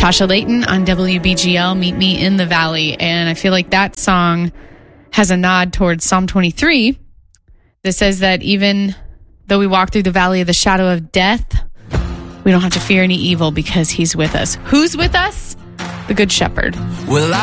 Tasha Layton on WBGL, Meet Me in the Valley. And I feel like that song has a nod towards Psalm 23 that says that even though we walk through the valley of the shadow of death, we don't have to fear any evil because he's with us. Who's with us? The Good Shepherd. Well,